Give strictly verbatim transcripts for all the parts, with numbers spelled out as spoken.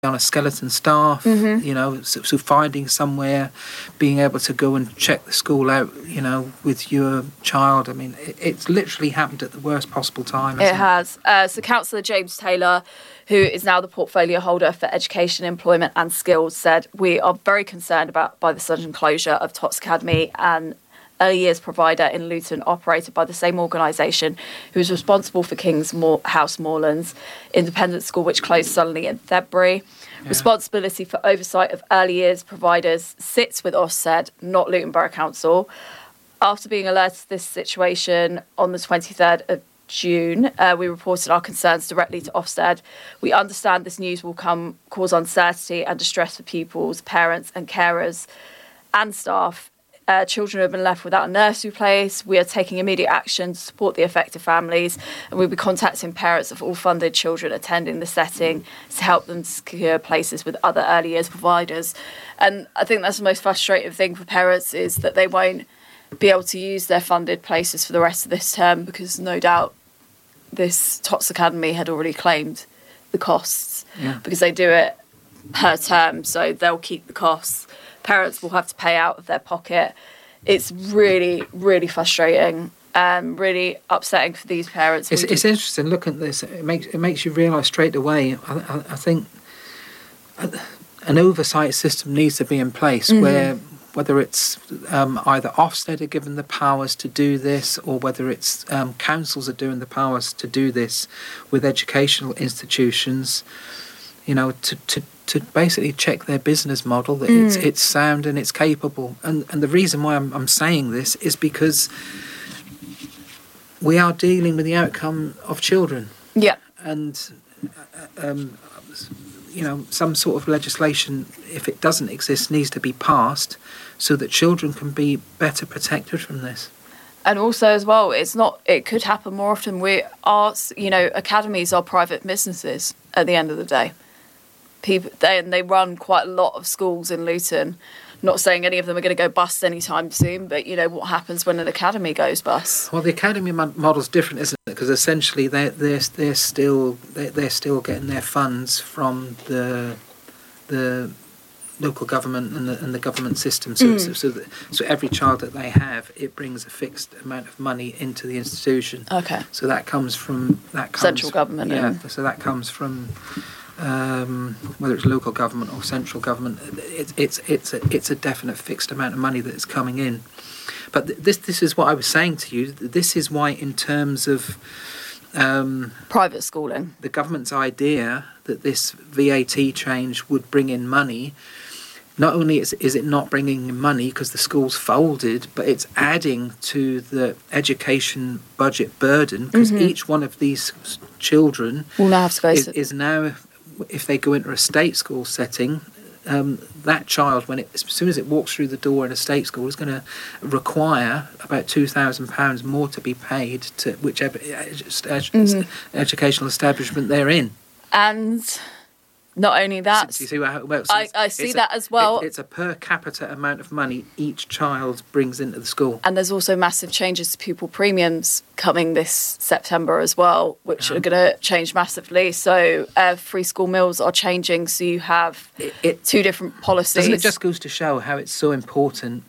on a skeleton staff, Mm-hmm. you know, so, so finding somewhere, being able to go and check the school out, you know, with your child. I mean, it, it's literally happened at the worst possible time. It hasn't has. Uh, so Councillor James Taylor, who is now the portfolio holder for Education, Employment and Skills, said, "We are very concerned about by the sudden closure of Tots Academy, an early years provider in Luton operated by the same organisation who is responsible for King's Moor- House Moorlands Independent School, which closed suddenly in February. Yeah. Responsibility for oversight of early years providers sits with Ofsted, not Luton Borough Council. After being alerted to this situation on the twenty-third of June, uh, we reported our concerns directly to Ofsted. We understand this news will come cause uncertainty and distress for pupils, parents and carers and staff. Uh, children have been left without a nursery place. We are taking immediate action to support the affected families, and we'll be contacting parents of all funded children attending the setting to help them secure places with other early years providers." And I think that's the most frustrating thing for parents, is that they won't be able to use their funded places for the rest of this term, because no doubt this Tots Academy had already claimed the costs, Yeah. because they do it per term, so they'll keep the costs. Parents will have to pay out of their pocket. It's really, really frustrating and really upsetting for these parents. It's, it's interesting looking at this. It makes it makes you realise straight away. I, I, I think an oversight system needs to be in place, mm-hmm. where whether it's um, either Ofsted are given the powers to do this, or whether it's um, councils are doing the powers to do this with educational institutions, you know, to, to, to basically check their business model, that mm. it's it's sound and it's capable. And and the reason why I'm I'm saying this is because we are dealing with the outcome of children. Yeah. And um, you know, some sort of legislation, if it doesn't exist, needs to be passed so that children can be better protected from this. And also, as well, it's not. It could happen more often. We are, you know, academies are private businesses at the end of the day. People, they, and they run quite a lot of schools in Luton. Not saying any of them are going to go bust anytime soon, but you know what happens when an academy goes bust. Well, the academy mo- model's different, isn't it? Because essentially they're they're they're still they're, they're still getting their funds from the the local government and the and the government system. So mm. so so, that, so every child that they have, it brings a fixed amount of money into the institution. Okay. So that comes from that comes, central government. Yeah. And... So that comes from. Um, whether it's local government or central government, it's it's it's a, it's a definite fixed amount of money that's coming in. But th- this this is what I was saying to you. This is why, in terms of um, private schooling, the government's idea that this V A T change would bring in money. Not only is, is it not bringing in money because the school's folded, but it's adding to the education budget burden, because mm-hmm. each one of these children will now have to go is, to... is now, if they go into a state school setting, um, that child, when it, as soon as it walks through the door in a state school, is going to require about two thousand pounds more to be paid to whichever edu- mm-hmm. educational establishment they're in. And not only that, so you see what, well, so I, I see that a, as well. It, it's a per capita amount of money each child brings into the school. And there's also massive changes to pupil premiums coming this September as well, which yeah. are going to change massively. So uh, free school meals are changing, so you have it, it, two different policies. Doesn't it just goes to show how it's so important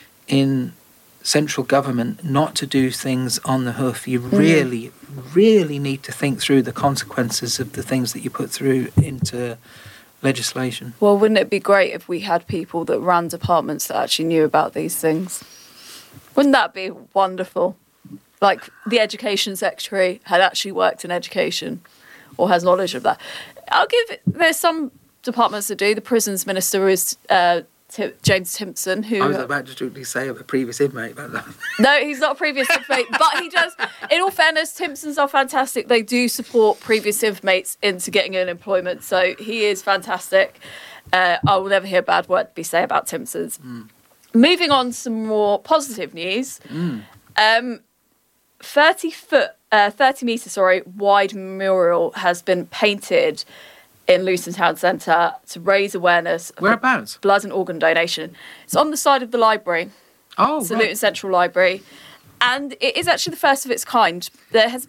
in central government not to do things on the hoof? You really, mm. really need to think through the consequences of the things that you put through into legislation. Well, wouldn't it be great if we had people that ran departments that actually knew about these things? Wouldn't that be wonderful? Like the education secretary had actually worked in education or has knowledge of that. I'll give it, there's some departments that do. The prisons minister is uh, T- James Timpson, who... I was about to say a previous inmate about that. No, he's not a previous inmate, but he does... In all fairness, Timpsons are fantastic. They do support previous inmates into getting an employment, so he is fantastic. Uh, I will never hear a bad word be say about Timpsons. Mm. Moving on to some more positive news. Mm. Um, thirty foot, uh, thirty metre, sorry, wide memorial has been painted in Luton Town Centre to raise awareness of Whereabouts? blood and organ donation. It's on the side of the library. Oh, it's the right. Luton Central Library. And it is actually the first of its kind. There has been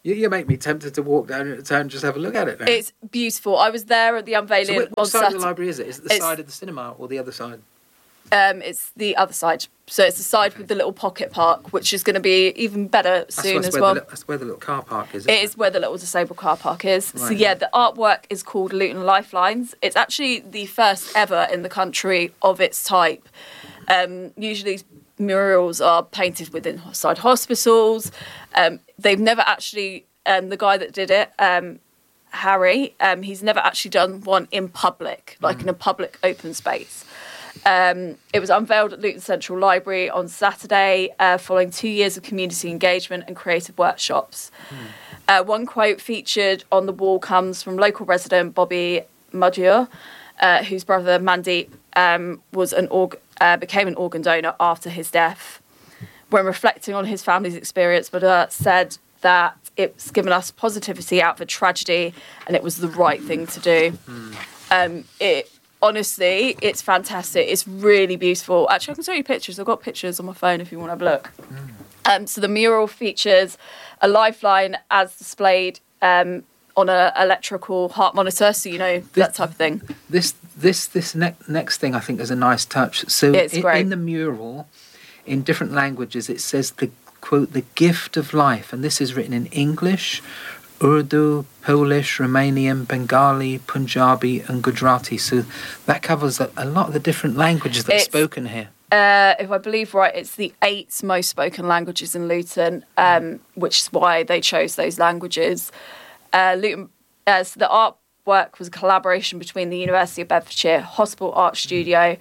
You, you make me tempted to walk down to town and just have a look at it now. It's beautiful. I was there at the unveiling. So what, what on side Saturday. of the library is it? Is it the It's- side of the cinema or the other side? Um, it's the other side. So it's the side Okay. with the little pocket park, which is going to be even better That's, soon that's as where well. The, li- that's where the little car park is. It isn't is where the little disabled car park is. So Right. yeah, the artwork is called Luton Lifelines. It's actually the first ever in the country of its type. Um, usually murals are painted within side hospitals. Um, they've never actually, um, the guy that did it, um, Harry, um, he's never actually done one in public, like in a public open space. Um, it was unveiled at Luton Central Library on Saturday, uh, following two years of community engagement and creative workshops. Uh, one quote featured on the wall comes from local resident Bobby Mudure, uh, whose brother Mandeep um, was an org- uh, became an organ donor after his death. When reflecting on his family's experience, Mudure said that it's given us positivity out of a tragedy, and it was the right thing to do. Um, it honestly, it's fantastic. It's really beautiful. Actually, I can show you pictures. I've got pictures on my phone if you want to have a look. Um, so the mural features a lifeline as displayed um, on an electrical heart monitor, so you know that type of thing. This this this ne- next thing I think is a nice touch. So It's in, great. in the mural, in different languages, it says the quote the gift of life, and this is written in English, Urdu, Polish, Romanian, Bengali, Punjabi, and Gujarati. So that covers a, a lot of the different languages that are It's- spoken here. Uh, if I believe right, it's the eighth most spoken languages in Luton, um, which is why they chose those languages. Uh, Luton, uh, so the artwork was a collaboration between the University of Bedfordshire, Hospital Art Studio,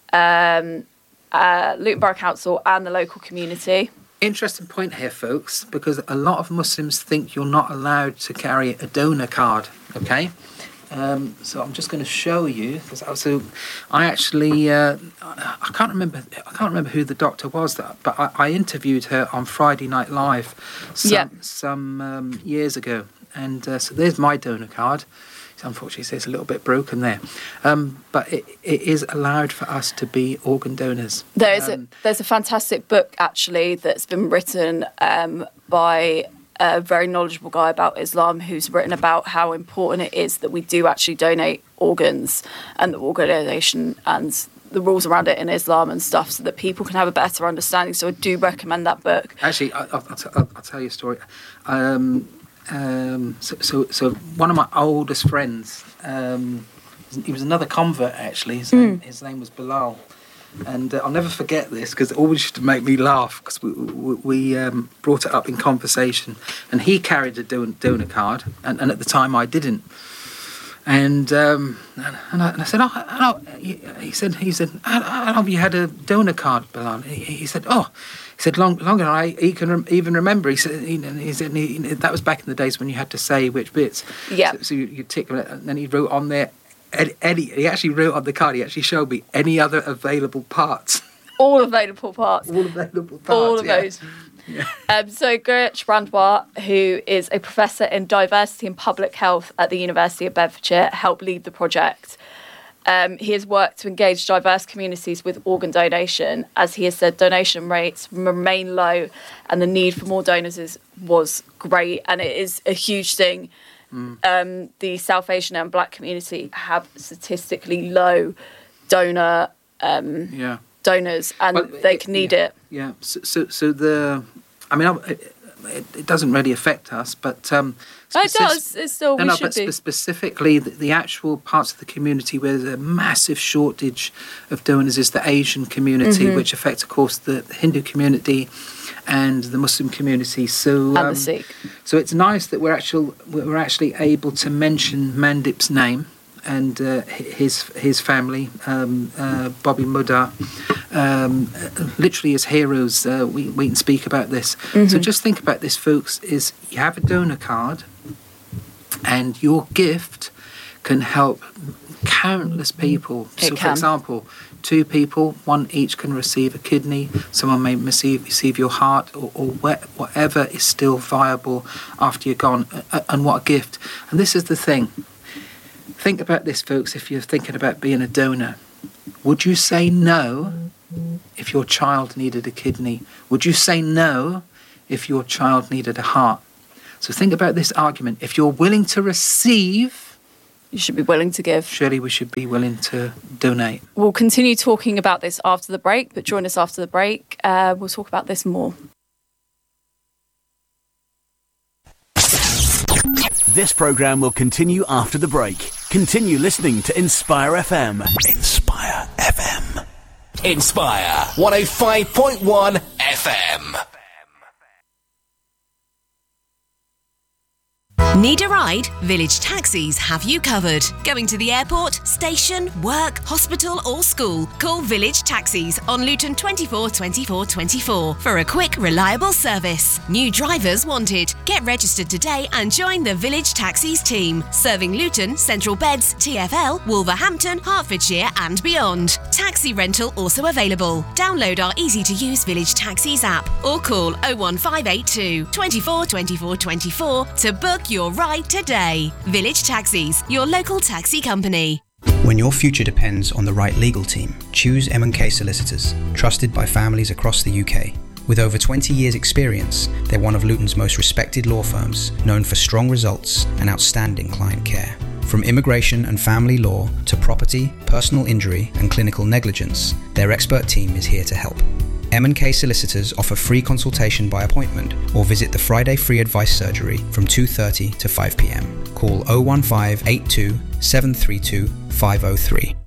um, uh, Luton Borough Council, and the local community. Interesting point here, folks, because a lot of Muslims think you're not allowed to carry a donor card. Okay, um, so I'm just going to show you. Because so I actually uh, I I can't remember I can't remember who the doctor was, that, but I, I interviewed her on Friday Night Live some Yeah. some um, years ago, and uh, so there's my donor card. So unfortunately, it's a little bit broken there, um, but it, it is allowed for us to be organ donors. There is Um, a there's a fantastic book actually that's been written um, by a very knowledgeable guy about Islam, who's written about how important it is that we do actually donate organs and the organ donation and the rules around it in Islam and stuff, so that people can have a better understanding. So I do recommend that book. Actually, I, I'll, I'll, t- I'll I'll tell you a story. Um, um, so, so, so one of my oldest friends, um, he was another convert actually. His, name, his name was Bilal, and uh, I'll never forget this because it always used to make me laugh because we, we, we um, brought it up in conversation, and he carried a don- donor card, and, and at the time I didn't. And um, and, I, and I said, oh, oh, he, he said, he said, how, how have you had a donor card, Bilal? He, he said, oh, he said, long, longer than I he can rem- even remember. He said, he, he said he, that was back in the days when you had to say which bits. Yeah. So, so you, you tick, and then he wrote on there, any, any, he actually wrote on the card, he actually showed me any other available parts. All available parts. All available parts. All of yeah. those. Um, so Gurch Brandwar, who is a professor in diversity and public health at the University of Bedfordshire, helped lead the project. Um, he has worked to engage diverse communities with organ donation. As he has said, donation rates remain low and the need for more donors is, was great, and it is a huge thing. Mm. Um, the South Asian and Black community have statistically low donor um, yeah. donors, and Well, they can need yeah. it. Yeah. So, so, so the, I mean, it, it doesn't really affect us, but um, Oh, it speci- does. It's still, No, we no, should but be. spe- specifically, the, the actual parts of the community where there's a massive shortage of donors is the Asian community, Mm-hmm. which affects, of course, the Hindu community and the Muslim community. So, And um, the Sikh. so it's nice that we're actual we're actually able to mention Mandip's name and uh, his his family, um, uh, Bobby Mudar, um, literally as heroes. Uh, we we can speak about this. Mm-hmm. So just think about this, folks. Is you have a donor card, and your gift can help countless people. It so, for can. example, two people, one each can receive a kidney. Someone may receive receive your heart, or, or wha- whatever is still viable after you're gone. Uh, and what a gift! And this is the thing. Think about this, folks. If you're thinking about being a donor, would you say no if your child needed a kidney? Would you say no if your child needed a heart? So think about this argument. If you're willing to receive, you should be willing to give. Surely we should be willing to donate. We'll continue talking about this after the break, but join us after the break. Uh, we'll talk about this more. This programme will continue after the break. Continue listening to Inspire F M. Inspire F M. Inspire one oh five point one F M. Need a ride? Village Taxis have you covered. Going to the airport, station, work, hospital or school? Call Village Taxis on Luton twenty-four twenty-four twenty-four for a quick, reliable service. New drivers wanted. Get registered today and join the Village Taxis team, serving Luton, Central Beds, T F L, Wolverhampton, Hertfordshire and beyond. Taxi rental also available. Download our easy-to-use Village Taxis app or call oh one five eight two, twenty-four twenty-four twenty-four to book your ride today. Village Taxis, your local taxi company. When your future depends on the right legal team, choose M and K Solicitors, trusted by families across the U K. With over twenty years experience, they're one of Luton's most respected law firms, known for strong results and outstanding client care. From immigration and family law to property, personal injury and clinical negligence, their expert team is here to help. M and K Solicitors offer free consultation by appointment or visit the Friday Free Advice Surgery from two thirty to five p m. Call oh one five eight two, seven three two, five oh three.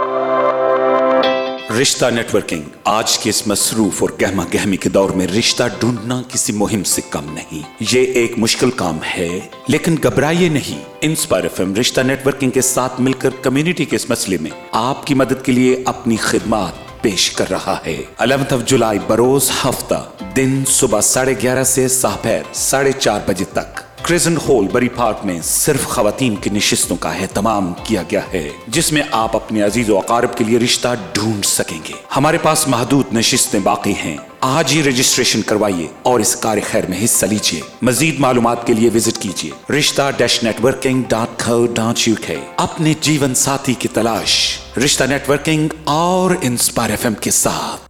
रिश्ता networking आज के इस मसरूफ और गहमा गहमी के दौर में रिश्ता ढूंढना किसी मुहिम से कम नहीं। ये एक मुश्किल काम है, लेकिन घबराइए नहीं। इंस्पायर एफएम रिश्ता नेटवर्किंग के साथ मिलकर कम्युनिटी के इस मसले में आपकी मदद के लिए अपनी खिदमत पेश कर रहा है। ग्यारह ऑफ जुलाई बरोज हफ्ता दिन सुबह साढ़े ग्यारह से दोपहर साढ़े चार बजे तक क्रिजेंट हॉल बरी पार्क में सिर्फ खवातीन की निशिस्तों का एहतमाम किया गया है, जिसमें आप अपने अजीज और अकारिब के लिए रिश्ता ढूंढ सकेंगे। हमारे पास महदूद निशिस्तें बाकी हैं। आज ही रजिस्ट्रेशन करवाइए और इस कार्य खैर में हिस्सा लीजिए। मजीद मालूमात के लिए विजिट कीजिए रिश्ता dash networking dot co dot U के। अपने जीवन साथी की तलाश रिश्ता नेटवर्किंग और इंस्पायर एफएम के साथ।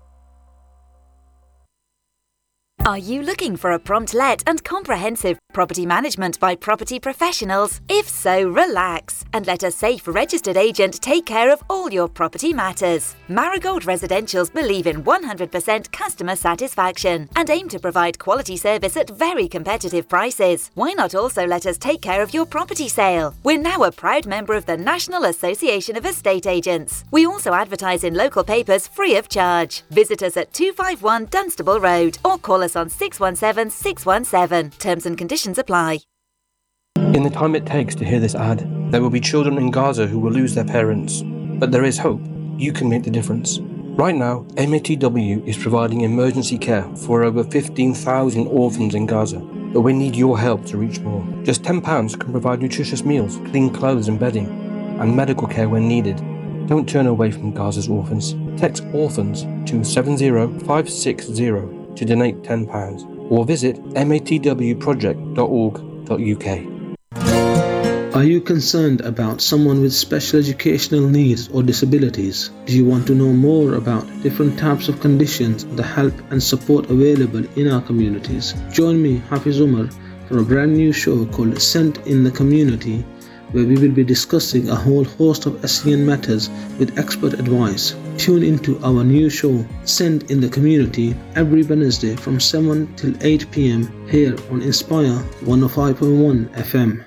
Are you looking for a prompt let and comprehensive property management by property professionals? If so, relax and let a safe registered agent take care of all your property matters. Marigold Residentials believe in one hundred percent customer satisfaction and aim to provide quality service at very competitive prices. Why not also let us take care of your property sale? We're now a proud member of the National Association of Estate Agents. We also advertise in local papers free of charge. Visit us at two five one Dunstable Road or call us on six one seven six one seven. Terms and conditions apply. In the time it takes to hear this ad, there will be children in Gaza who will lose their parents. But there is hope. You can make the difference. Right now, M A T W is providing emergency care for over fifteen thousand orphans in Gaza. But we need your help to reach more. Just ten pounds can provide nutritious meals, clean clothes and bedding, and medical care when needed. Don't turn away from Gaza's orphans. Text orphans to seven zero five six zero to donate ten pounds or visit m a t w project dot org dot u k. Are you concerned about someone with special educational needs or disabilities? Do you want to know more about different types of conditions, the help and support available in our communities? Join me, Hafiz Umar, for a brand new show called Sent in the Community, where we will be discussing a whole host of S E N matters with expert advice. Tune into our new show, Send in the Community, every Wednesday from seven till eight p m here on Inspire one oh five point one F M.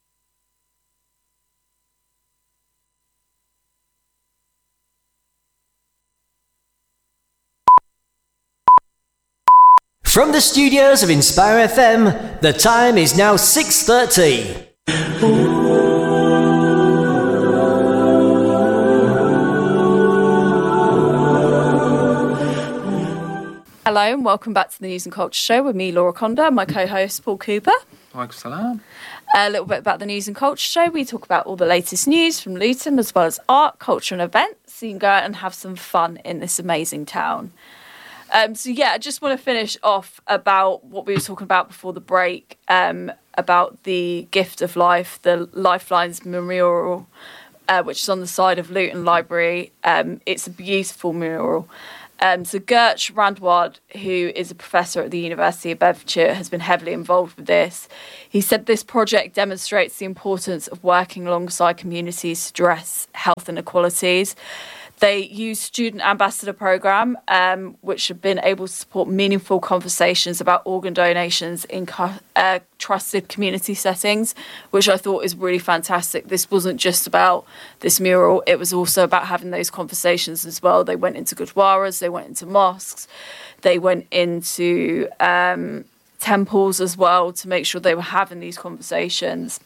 From the studios of Inspire F M, the time is now six thirty. Hello and welcome back to the News and Culture Show with me, Laura Conda, and my co-host Paul Cooper. Walaikum salam. A little bit about the News and Culture Show. We talk about all the latest news from Luton, as well as art, culture and events, so you can go out and have some fun in this amazing town. Um, so yeah, I just want to finish off about what we were talking about before the break, um, about the Gift of Life, the Lifelines Memorial, uh, which is on the side of Luton Library. Um, it's a beautiful mural. Um, so Gert Randward, who is a professor at the University of Bedfordshire, has been heavily involved with this. He said this project demonstrates the importance of working alongside communities to address health inequalities. They use student ambassador program, um, which have been able to support meaningful conversations about organ donations in uh, trusted community settings, which I thought is really fantastic. This wasn't just about this mural, it was also about having those conversations as well. They went into gurdwaras, they went into mosques, they went into um, temples as well to make sure they were having these conversations.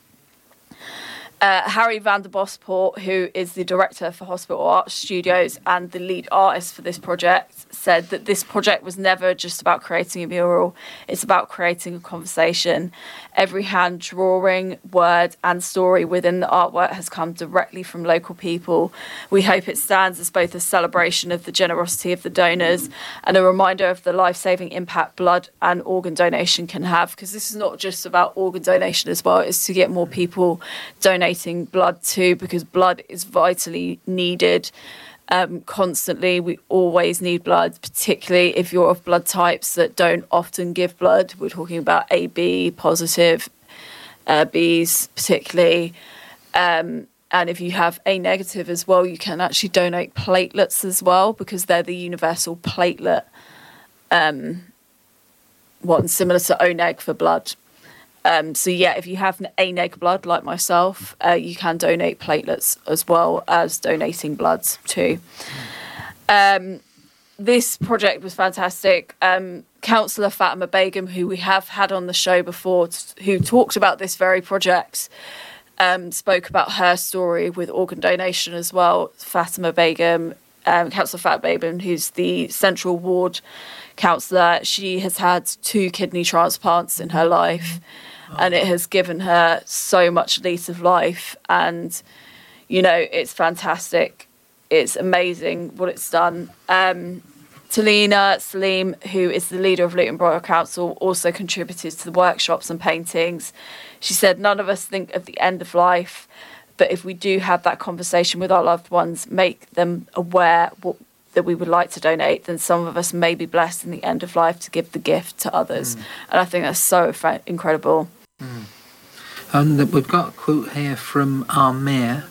Uh, Harry van der Bosport, who is the director for Hospital Art Studios and the lead artist for this project, said that this project was never just about creating a mural, it's about creating a conversation. Every hand drawing, word and story within the artwork has come directly from local people. We hope it stands as both a celebration of the generosity of the donors and a reminder of the life-saving impact blood and organ donation can have, because this is not just about organ donation as well, it's to get more people donating blood too, because blood is vitally needed. Um, constantly, we always need blood, particularly if you're of blood types that don't often give blood. We're talking about A B positive, uh, Bs particularly, um, and if you have A negative as well, you can actually donate platelets as well, because they're the universal platelet um, one, similar to O neg for blood. Um, so yeah, if you have A neg blood like myself, uh, you can donate platelets as well as donating blood too. Um, this project was fantastic. Um, Councillor Fatima Begum, who we have had on the show before, t- who talked about this very project, um, spoke about her story with organ donation as well. Fatima Begum, um, Councillor Fatima Begum, who's the Central Ward councillor, she has had two kidney transplants in her life. And it has given her so much lease of life. And, you know, it's fantastic. It's amazing what it's done. Um, Talina Salim, who is the leader of Luton Borough Council, also contributed to the workshops and paintings. She said, none of us think of the end of life, but if we do have that conversation with our loved ones, make them aware what, that we would like to donate, then some of us may be blessed in the end of life to give the gift to others. Mm. And I think that's so fa- incredible. Mm. And we've got a quote here from our mayor,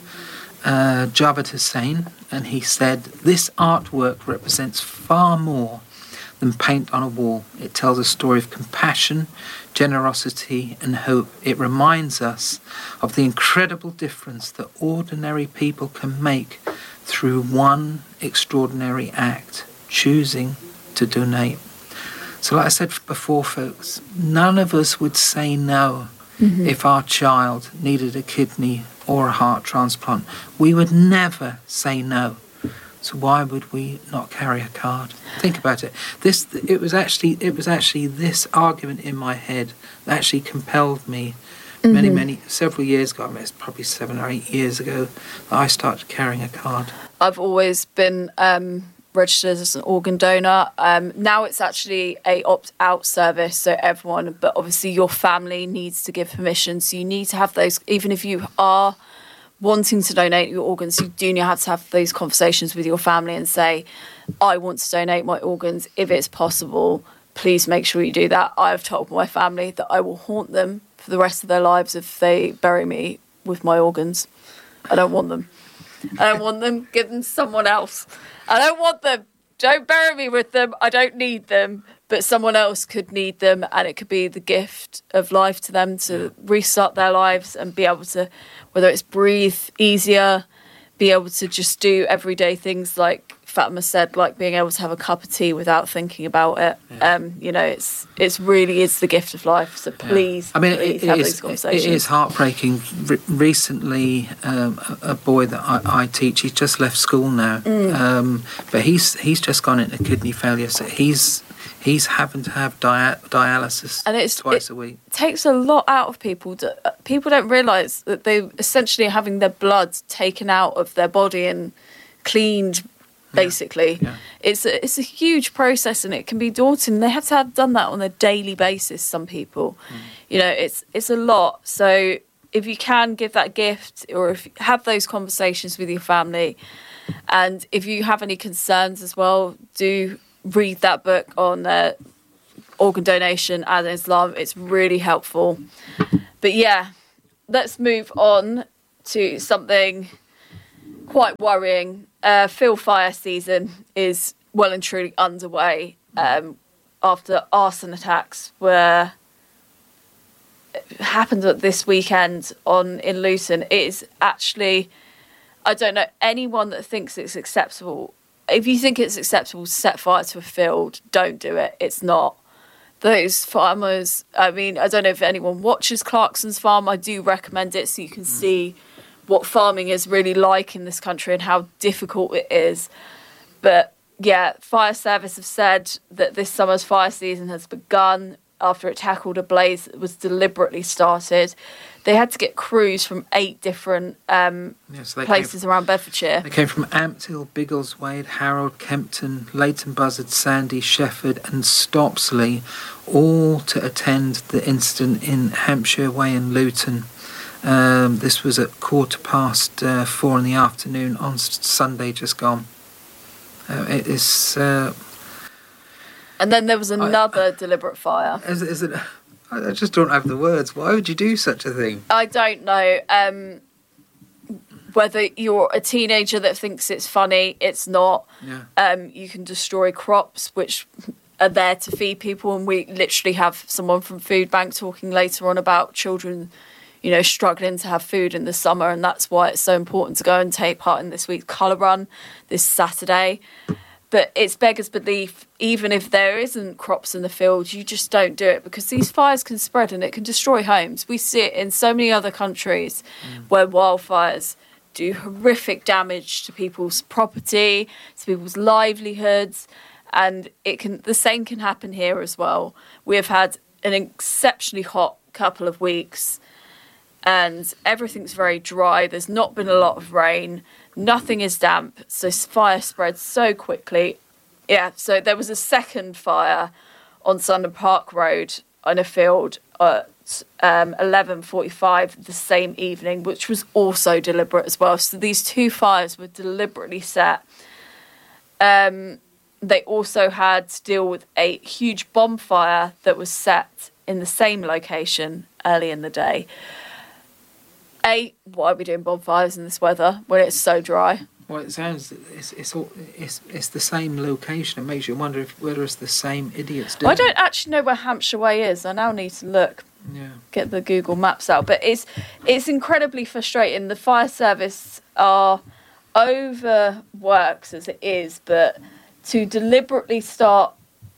uh, Javed Hussain, and he said, "This artwork represents far more than paint on a wall. It tells a story of compassion, generosity and hope. It reminds us of the incredible difference that ordinary people can make through one extraordinary act, choosing to donate." So like I said before, folks, none of us would say no mm-hmm. if our child needed a kidney or a heart transplant. We would never say no. So why would we not carry a card? Think about it. This it was actually it was actually this argument in my head that actually compelled me mm-hmm. many, many several years ago, I mean it's probably seven or eight years ago, that I started carrying a card. I've always been um registered as an organ donor. Um, now it's actually a opt-out service, so everyone, but obviously your family needs to give permission. So you need to have those, even if you are wanting to donate your organs, you do have to have those conversations with your family and say, I want to donate my organs. If it's possible, please make sure you do that. I've told my family that I will haunt them for the rest of their lives if they bury me with my organs. I don't want them. I don't want them. Give them to someone else. I don't want them. Don't bury me with them. I don't need them. But someone else could need them, and it could be the gift of life to them to restart their lives and be able to, whether it's breathe easier, be able to just do everyday things like Fatima said, like being able to have a cup of tea without thinking about it. Yeah. Um, you know, it's it's really is the gift of life. So please, yeah. I mean, please it, have it those is, conversations. It is heartbreaking. Re- recently, um, a, a boy that I, I teach, he's just left school now, mm. um, but he's he's just gone into kidney failure. So he's he's having to have dia- dialysis and it's, twice it a week. Takes a lot out of people. To, uh, people don't realise that they essentially are having their blood taken out of their body and cleaned. Basically, yeah. Yeah. it's a, it's a huge process, and it can be daunting. They have to have done that on a daily basis. Some people, mm. you know, it's it's a lot. So if you can give that gift, or if you have those conversations with your family, And if you have any concerns as well, do read that book on uh, organ donation and Islam. It's really helpful. But yeah, let's move on to something quite worrying. Uh, Field fire season is well and truly underway um, after arson attacks were happened this weekend on in Luton. It is actually, I don't know anyone that thinks it's acceptable. If you think it's acceptable to set fire to a field, don't do it. It's not. Those farmers, I mean, I don't know if anyone watches Clarkson's Farm. I do recommend it so you can mm. see what farming is really like in this country and how difficult it is. But yeah, fire service have said that this summer's fire season has begun after it tackled a blaze that was deliberately started. They had to get crews from eight different um, yeah, so places came, around Bedfordshire. They came from Ampthill, Biggleswade, Harold, Kempton, Leighton Buzzard, Sandy, Shefford and Stopsley, all to attend the incident in Hampshire Way in Luton. Um, this was at quarter past uh, four in the afternoon on Sunday just gone. Uh, it is... Uh, and then there was another I, deliberate fire. Is, is it... I just don't have the words. Why would you do such a thing? I don't know. Um, whether you're a teenager that thinks it's funny, it's not. Yeah. Um, you can destroy crops, which are there to feed people. And we literally have someone from Food Bank talking later on about children, you know, struggling to have food in the summer. And that's why it's so important to go and take part in this week's colour run this Saturday. But it's beggars belief, even if there isn't crops in the field, you just don't do it because these fires can spread and it can destroy homes. We see it in so many other countries mm. where wildfires do horrific damage to people's property, to people's livelihoods, and it can the same can happen here as well. We have had an exceptionally hot couple of weeks and everything's very dry. There's not been a lot of rain. Nothing is damp, so fire spreads so quickly. Yeah, so there was a second fire on Sundon Park Road on a field at um, eleven forty-five the same evening, which was also deliberate as well. So these two fires were deliberately set. Um, they also had to deal with a huge bonfire that was set in the same location early in the day. A, why are we doing bonfires in this weather when it's so dry? Well, it sounds it's it's all, it's it's the same location. It makes you wonder if whether it's the same idiots doing. I don't actually know where Hampshire Way is. I now need to look. Yeah. Get the Google Maps out, but it's it's incredibly frustrating. The fire service are overworked as it is, but to deliberately start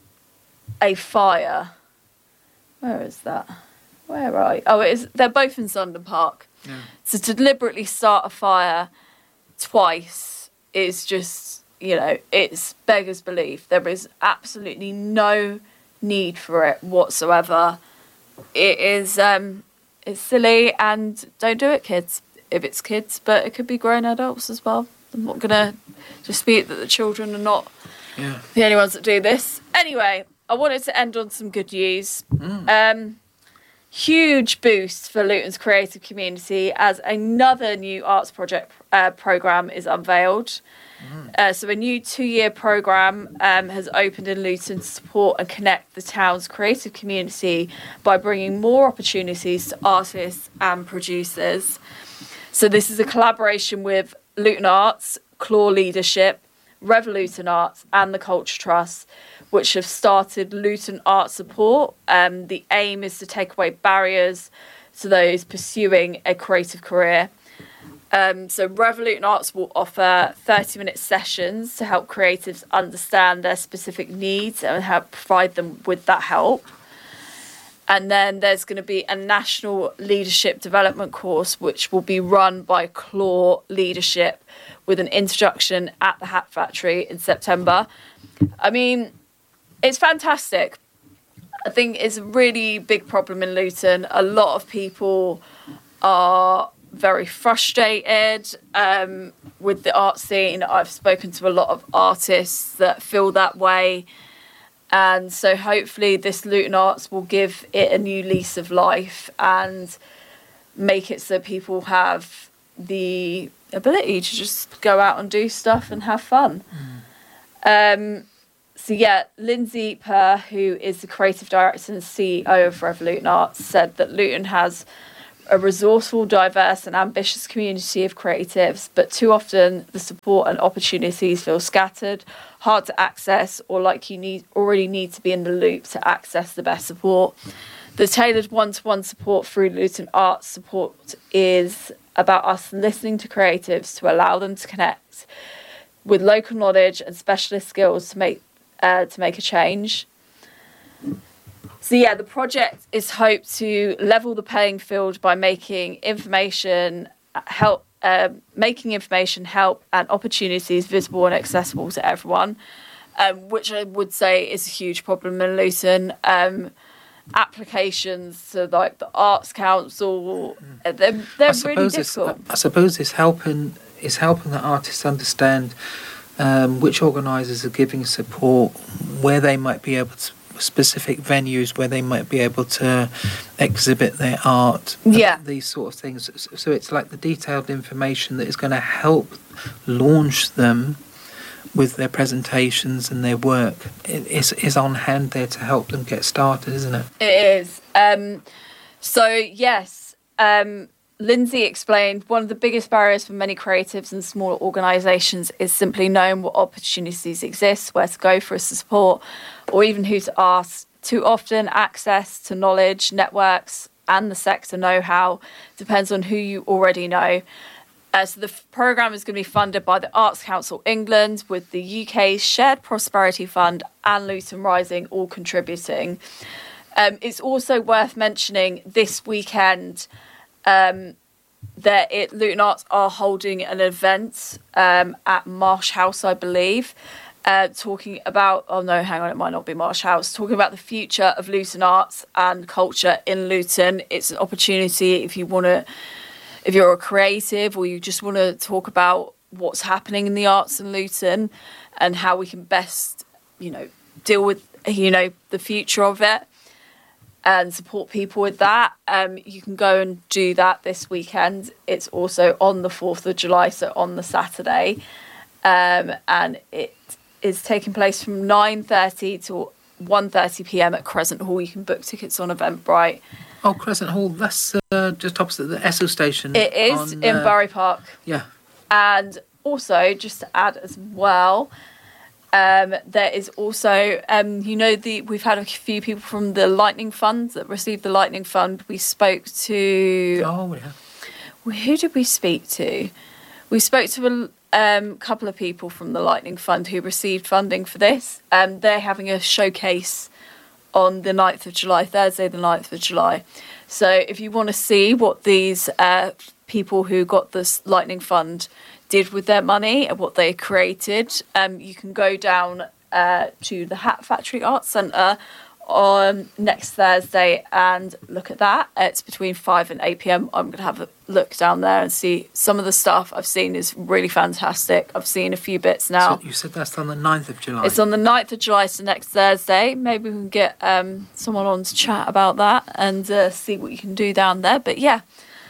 a fire, where is that? Where are you? Oh, it is. They're both in Sundon Park. Yeah. So to deliberately start a fire twice is just, you know, it's beggars belief. There is absolutely no need for it whatsoever. It is, um, it's silly and don't do it, kids, if it's kids, but it could be grown adults as well. I'm not going to dispute that the children are not yeah. the only ones that do this. Anyway, I wanted to end on some good news. Mm. Um, Huge boost for Luton's creative community as another new arts project uh, programme is unveiled. Mm. Uh, so a new two-year programme um, has opened in Luton to support and connect the town's creative community by bringing more opportunities to artists and producers. So this is a collaboration with Luton Arts, Claw Leadership, Revolution Arts and the Culture Trust, which have started Luton Art Support. Um, the aim is to take away barriers to those pursuing a creative career. Um, so Revolution Arts will offer thirty-minute sessions to help creatives understand their specific needs and help provide them with that help. And then there's going to be a national leadership development course, which will be run by Claw Leadership with an introduction at the Hat Factory in September. I mean, it's fantastic. I think it's a really big problem in Luton. A lot of people are very frustrated um, with the art scene. I've spoken to a lot of artists that feel that way. And so hopefully this Luton Arts will give it a new lease of life and make it so people have the ability to just go out and do stuff and have fun. Mm. Um, so yeah, Lindsay Purr, who is the creative director and C E O of Revolution Arts, said that Luton has a resourceful, diverse and ambitious community of creatives, but too often the support and opportunities feel scattered, hard to access, or like you need already need to be in the loop to access the best support. The tailored one-to-one support through Luton Arts Support is about us listening to creatives to allow them to connect with local knowledge and specialist skills to make uh, to make a change. So yeah, the project is hoped to level the playing field by making information help, uh, making information help and opportunities visible and accessible to everyone, um, which I would say is a huge problem in Luton. Um, applications to like the Arts Council, they're, they're really difficult. I suppose it's helping it's helping the artists understand um, which organisers are giving support, where they might be able to, specific venues where they might be able to exhibit their art, yeah, these sort of things. So it's like the detailed information that is going to help launch them with their presentations and their work. It is, is on hand there to help them get started, isn't it? It is. Um, so, yes, um, Lindsay explained one of the biggest barriers for many creatives and smaller organisations is simply knowing what opportunities exist, where to go for support, or even who to ask. Too often, access to knowledge, networks, and the sector know-how depends on who you already know. Uh, so the f- programme is going to be funded by the Arts Council England, with the U K's Shared Prosperity Fund and Luton Rising all contributing. Um, it's also worth mentioning this weekend um, that it, Luton Arts are holding an event um, at Marsh House, I believe, uh, talking about, oh no, hang on, it might not be Marsh House, talking about the future of Luton arts and culture in Luton. It's an opportunity if you want to If you're a creative or you just want to talk about what's happening in the arts in Luton and how we can best, you know, deal with, you know, the future of it and support people with that, um, you can go and do that this weekend. It's also on the fourth of July, so on the Saturday. Um, and it is taking place from nine thirty to one thirty p.m. at Crescent Hall. You can book tickets on Eventbrite. Oh, Crescent Hall, that's uh, just opposite the Esso station. It is on, in uh, Bury Park. Yeah. And also, just to add as well, um, there is also, um, you know, the we've had a few people from the Lightning Fund that received the Lightning Fund. We spoke to... Oh, yeah. Who did we speak to? We spoke to a um, couple of people from the Lightning Fund who received funding for this. Um, they're having a showcase on the ninth of July, Thursday the ninth of July. So if you want to see what these uh, people who got this Lightning Fund did with their money and what they created, um, you can go down uh, to the Hat Factory Arts Centre on next Thursday and look at that. It's between five and eight p.m. I'm going to have a look down there and see some of the stuff I've seen is really fantastic. I've seen a few bits now. So you said that's on the ninth of July. It's on the ninth of July, so next Thursday. Maybe we can get um, someone on to chat about that and uh, see what you can do down there. But yeah,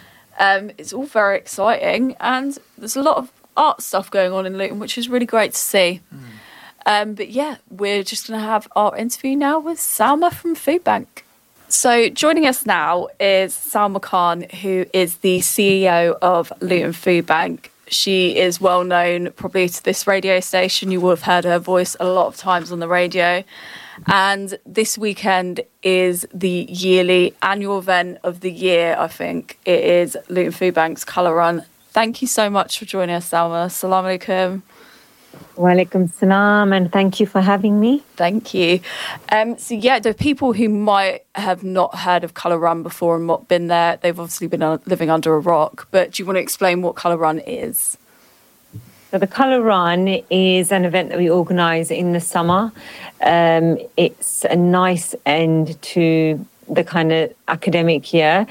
um, it's all very exciting and there's a lot of art stuff going on in Luton, which is really great to see. Mm. Um, but yeah, we're just going to have our interview now with Salma from Food Bank. So joining us now is Salma Khan, who is the C E O of Luton Food Bank. She is well known probably to this radio station. You will have heard her voice a lot of times on the radio. And this weekend is the yearly annual event of the year, I think. It is Luton Food Bank's Colour Run. Thank you so much for joining us, Salma. Assalamu alaikum. Walaikum salam, and thank you for having me. Thank you. Um, so yeah, the people who might have not heard of Colour Run before and not been there, they've obviously been uh, living under a rock. But do you want to explain what Colour Run is? So the Colour Run is an event that we organise in the summer. Um, it's a nice end to the kind of academic year.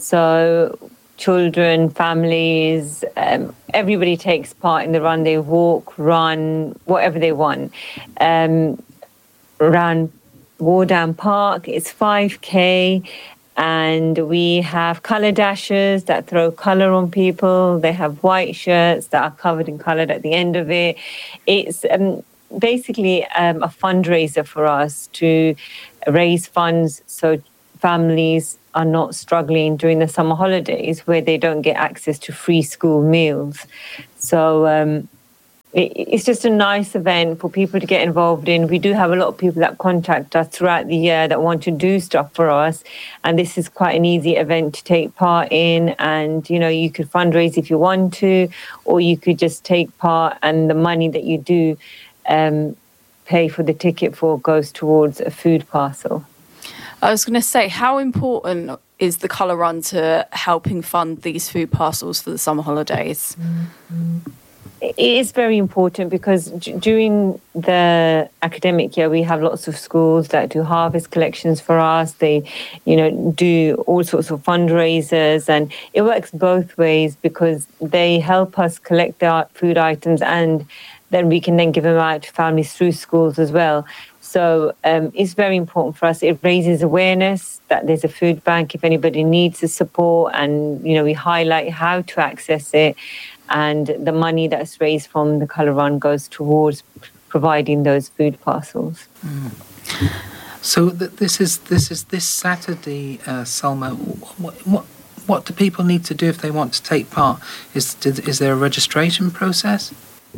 So children, families, um, everybody takes part in the run. They walk, run, whatever they want. Um, around Wardown Park, it's five K, And we have colour dashes that throw colour on people. They have white shirts that are covered in colour at the end of it. It's um, basically um, a fundraiser for us to raise funds so families are not struggling during the summer holidays where they don't get access to free school meals. So um, it, it's just a nice event for people to get involved in. We do have a lot of people that contact us throughout the year that want to do stuff for us. And this is quite an easy event to take part in. And, you know, you could fundraise if you want to, or you could just take part, and the money that you do um, pay for the ticket for goes towards a food parcel. I was going to say, how important is the colour run to helping fund these food parcels for the summer holidays? It is very important because d- during the academic year, we have lots of schools that do harvest collections for us. They, you know, do all sorts of fundraisers, and it works both ways because they help us collect the food items, and then we can then give them out to families through schools as well. So um, it's very important for us. It raises awareness that there's a food bank if anybody needs the support, and, you know, we highlight how to access it. And the money that's raised from the Colour Run goes towards providing those food parcels. Mm. So th- this is this is this Saturday, uh, Salma. What, what what do people need to do if they want to take part? Is is there a registration process?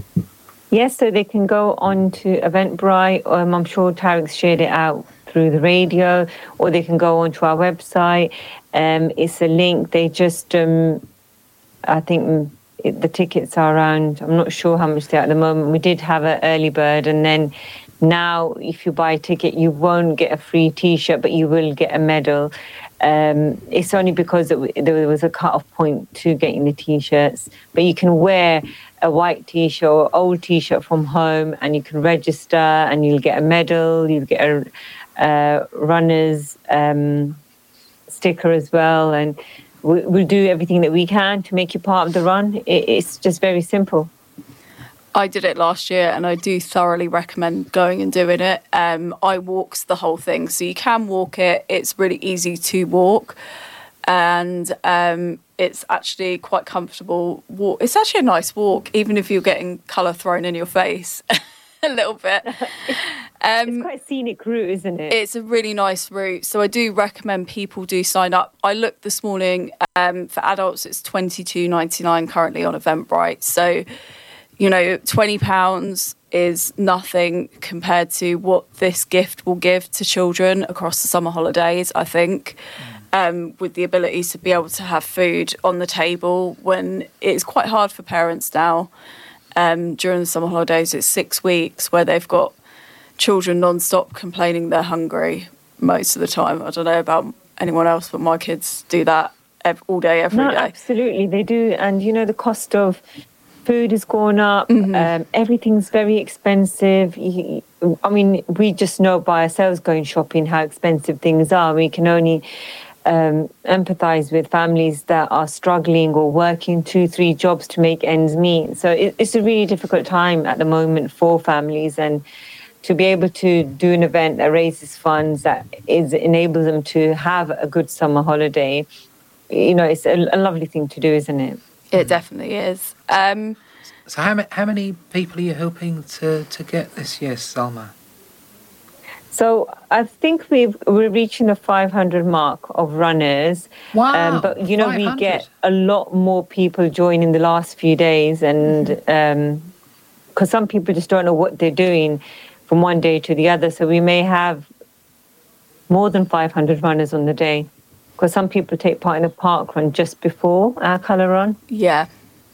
Yes, so they can go on to Eventbrite. Um, I'm sure Tariq's shared it out through the radio, or they can go onto our website. Um, it's a link. They just, um, I think it, the tickets are around, I'm not sure how much they are at the moment. We did have an early bird, and then now if you buy a ticket, you won't get a free T-shirt, but you will get a medal. Um, it's only because it, there was a cut-off point to getting the T-shirts, but you can wear a white T-shirt or old T-shirt from home, and you can register, and you'll get a medal. You'll get a uh, runner's um, sticker as well, and we, we'll do everything that we can to make you part of the run. It, it's just very simple. I did it last year, and I do thoroughly recommend going and doing it. Um, I walked the whole thing, so you can walk it. It's really easy to walk, and um, it's actually quite comfortable walk. It's actually a nice walk, even if you're getting colour thrown in your face a little bit. Um, it's quite a scenic route, isn't it? It's a really nice route, so I do recommend people do sign up. I looked this morning, um, for adults it's twenty-two ninety-nine currently on Eventbrite, so you know, twenty pounds is nothing compared to what this gift will give to children across the summer holidays, I think, um, with the ability to be able to have food on the table when it's quite hard for parents now. Um, during the summer holidays, it's six weeks where they've got children non-stop complaining they're hungry most of the time. I don't know about anyone else, but my kids do that every, all day, every no, day. Absolutely, they do. And, you know, the cost of food has gone up. Mm-hmm. Um, everything's very expensive. I mean, we just know by ourselves going shopping how expensive things are. We can only um, empathise with families that are struggling or working two, three jobs to make ends meet. So it, it's a really difficult time at the moment for families, and to be able to do an event that raises funds, that is enables them to have a good summer holiday, you know, it's a, a lovely thing to do, isn't it? It definitely is. Um, so how, ma- how many people are you hoping to, to get this year, Salma? So I think we've, we're reaching the five hundred mark of runners. Wow, um, but, you know, five hundred. We get a lot more people joining the last few days, and because um, some people just don't know what they're doing from one day to the other. So we may have more than five hundred runners on the day, because some people take part in a park run just before our colour run. Yeah.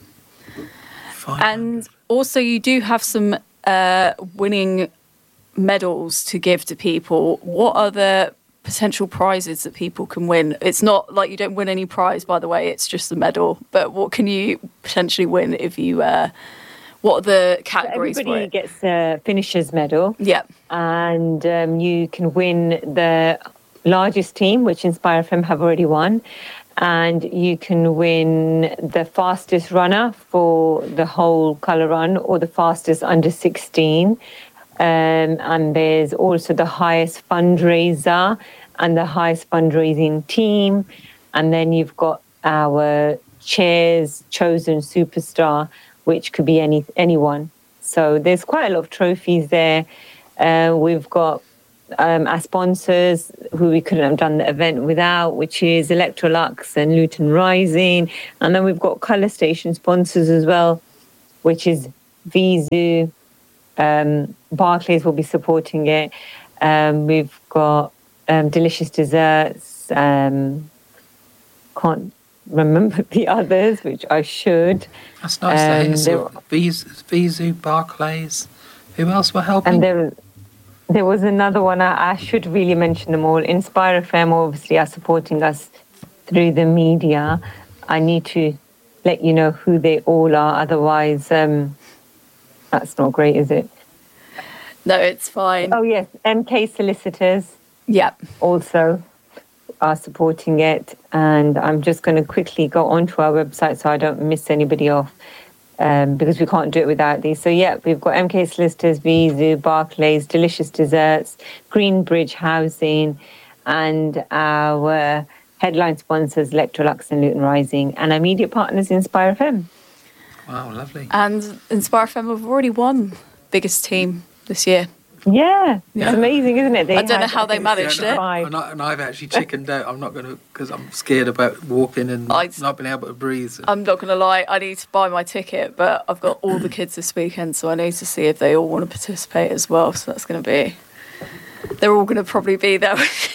And also you do have some uh, winning medals to give to people. What are the potential prizes that people can win? It's not like you don't win any prize, by the way, it's just a medal. But what can you potentially win if you... Uh, what are the categories so everybody for it? gets a finisher's medal. Yeah. And um, you can win the largest team, which Inspire F M have already won, and you can win the fastest runner for the whole colour run, or the fastest under sixteen, um, and there's also the highest fundraiser and the highest fundraising team. And then you've got our Chair's Chosen Superstar, which could be any anyone. So there's quite a lot of trophies there. Uh, we've got um, our sponsors who we couldn't have done the event without, which is Electrolux and Luton Rising. And then we've got Colour Station sponsors as well, which is Vizu. Um, Barclays will be supporting it. Um, we've got um, Delicious Desserts. Um, can't remember the others, which I should. That's nice um, to hear. So Vizu, Vizu, Barclays. Who else were helping? And there, there was another one. I, I should really mention them all. Inspire F M obviously are supporting us through the media. I need to let you know who they all are. Otherwise, um, that's not great, is it? No, it's fine. Oh, yes. M K Solicitors. Yeah. Also are supporting it. And I'm just going to quickly go onto our website so I don't miss anybody off. Um, because we can't do it without these. So, yeah, we've got M K Solicitors, Vizu, Barclays, Delicious Desserts, Greenbridge Housing, and our headline sponsors, Electrolux and Luton Rising, and our media partners, Inspire F M. Wow, lovely. And Inspire F M have already won biggest team this year. Yeah, Yeah. it's amazing, isn't it? They I don't know had, how they think, managed it. five. And, I, and I've actually chickened out. I'm not going to, because I'm scared about walking and I- not being able to breathe. I'm not going to lie, I need to buy my ticket, but I've got all the kids this weekend, so I need to see if they all want to participate as well. So that's going to be... They're all going to probably be there.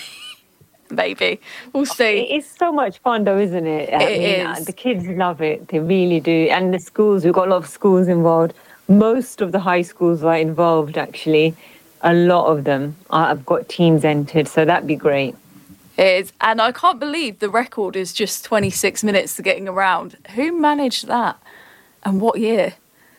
Maybe. We'll see. It's so much fun, though, isn't it? I It mean, is. The kids love it. They really do. And the schools, we've got a lot of schools involved. Most of the high schools are involved, actually. A lot of them. I've got teams entered, so that'd be great. It is. And I can't believe the record is just twenty-six minutes to getting around. Who managed that? And what year?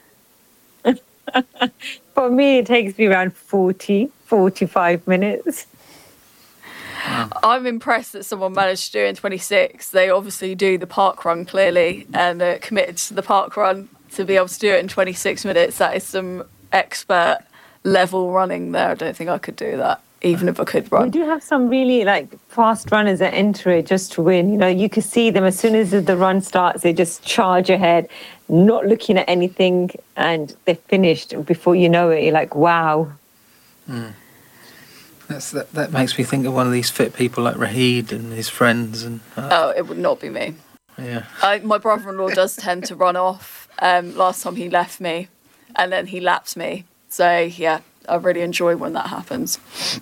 For me, it takes me around forty, forty-five minutes. I'm impressed that someone managed to do it in twenty-six. They obviously do the park run clearly and are committed to the park run to be able to do it in twenty-six minutes. That is some expert level running there. I don't think I could do that, even if I could We run. do have some really like fast runners that enter it just to win. You know, you can see them as soon as the run starts, they just charge ahead, not looking at anything, and they're finished before you know it. You're like, wow. Mm. That's, that, that makes me think of one of these fit people like Rahid and his friends. And uh, Oh, it would not be me. yeah. I, my brother-in-law does tend to run off. Um, last time he left me, and then he lapped me. So, yeah, I really enjoy when that happens.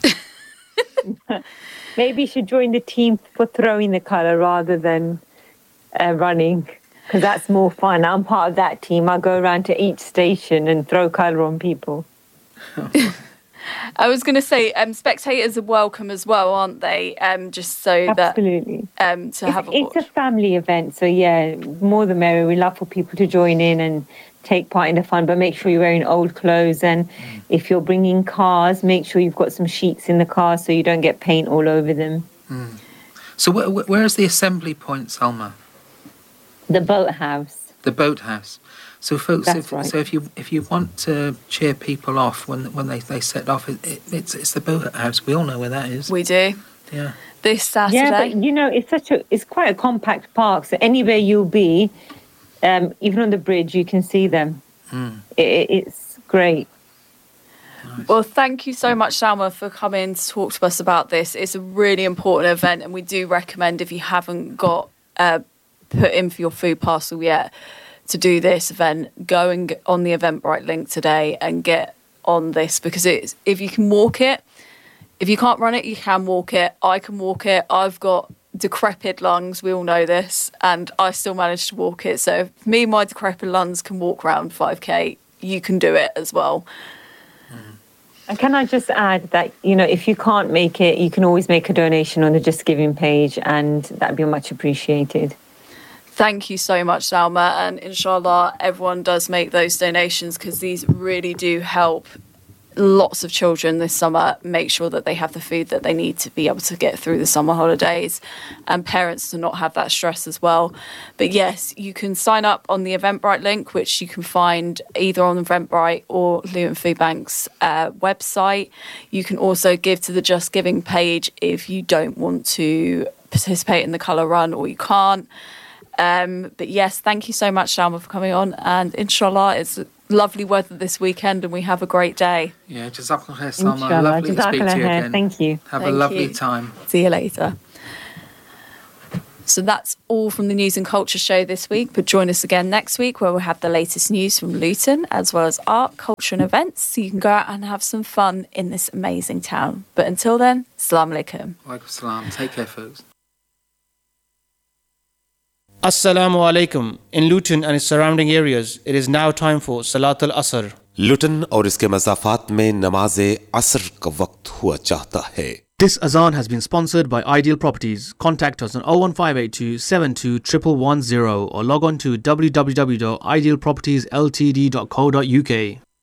Maybe you should join the team for throwing the colour rather than uh, running, because that's more fun. I'm part of that team. I go around to each station and throw colour on people. I was going to say, um, spectators are welcome as well, aren't they? Um, just so Absolutely. that um, to It's, have a it's watch. a family event, so yeah, more the merrier. We love for people to join in and take part in the fun, but make sure you're wearing old clothes. And if you're bringing cars, make sure you've got some sheets in the car so you don't get paint all over them. Mm. So where, where- where's the assembly point, Salma? The boathouse. The boathouse. So, folks, That's if, right. so if you if you want to cheer people off when when they, they set off, it, it, it's it's the boathouse. We all know where that is. We do. Yeah. This Saturday. Yeah, but you know, it's such a it's quite a compact park. So anywhere you'll be, um, even on the bridge, you can see them. Mm. It, it- it's great. Well, thank you so much, Salma, for coming to talk to us about this. It's a really important event, and we do recommend, if you haven't got uh, put in for your food parcel yet, to do this event, go and get on the Eventbrite link today and get on this, because it's, if you can walk it, if you can't run it, you can walk it. I can walk it. I've got decrepit lungs. We all know this, and I still managed to walk it. So if me and my decrepit lungs can walk around five K, you can do it as well. And can I just add that, you know, if you can't make it, you can always make a donation on the Just Giving page, and that'd be much appreciated. Thank you so much, Salma, and inshallah everyone does make those donations, because these really do help lots of children this summer make sure that they have the food that they need to be able to get through the summer holidays, and parents to not have that stress as well. But yes, you can sign up on the Eventbrite link, which you can find either on Eventbrite or Luton Food Bank's uh, website. You can also give to the Just Giving page if you don't want to participate in the colour run or you can't. Um, but yes, thank you so much, Salma, for coming on, and inshallah it's lovely weather this weekend and we have a great day. Yeah, Jazakallah khair, Salma. Inshallah. Lovely to speak to you Jazakallah khair. again. Thank you. Have Thank a lovely you. time. See you later. So that's all from the News and Culture show this week, but join us again next week where we'll have the latest news from Luton as well as art, culture and events, so you can go out and have some fun in this amazing town. But until then, Assalamu alaikum. Wa alaikum salam. Take care, folks. Assalamu alaikum. In Luton and its surrounding areas, it is now time for Salat al-Asr. लुटन और इसके मज़ाफ़ात में नमाज असर का वक्त हुआ चाहता है. This azan has been sponsored by Ideal Properties. Contact us on oh one five eight two seven two one one one zero or log on to w w w dot ideal properties l t d dot co dot u k.